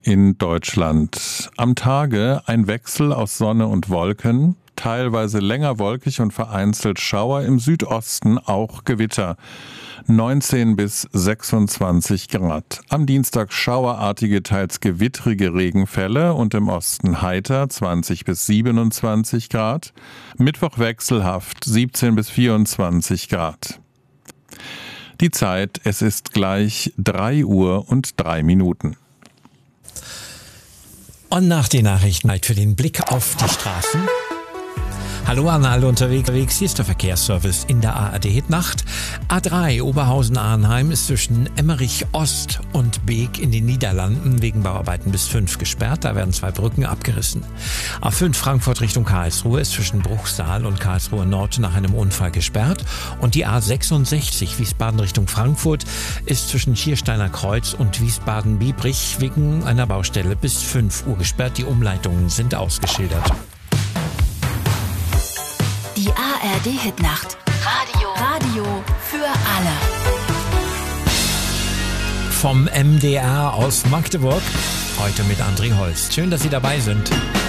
in Deutschland. Am Tage ein Wechsel aus Sonne und Wolken, teilweise länger wolkig und vereinzelt Schauer, im Südosten auch Gewitter. 19 bis 26 Grad. Am Dienstag schauerartige, teils gewittrige Regenfälle und im Osten heiter 20 bis 27 Grad. Mittwoch wechselhaft 17 bis 24 Grad. Die Zeit, es ist gleich 3 Uhr und 3 Minuten. Und nach den Nachrichten für den Blick auf die Straßen. Hallo an alle unterwegs, hier ist der Verkehrsservice in der ARD Hit Nacht. A3 Oberhausen-Arnheim ist zwischen Emmerich Ost und Beek in den Niederlanden wegen Bauarbeiten bis 5 gesperrt, da werden 2 Brücken abgerissen. A5 Frankfurt Richtung Karlsruhe ist zwischen Bruchsal und Karlsruhe Nord nach einem Unfall gesperrt und die A66 Wiesbaden Richtung Frankfurt ist zwischen Schiersteiner Kreuz und Wiesbaden-Biebrich wegen einer Baustelle bis 5 Uhr gesperrt, die Umleitungen sind ausgeschildert. Die ARD Hitnacht. Radio für alle. Vom MDR aus Magdeburg. Heute mit André Holst. Schön, dass Sie dabei sind.